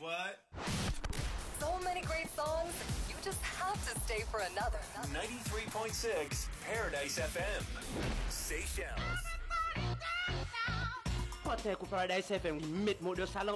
what? So many great songs, you just have to stay for another. 93.6 Paradise FM. Seychelles. Pate ku Paradise FM mit mo do salon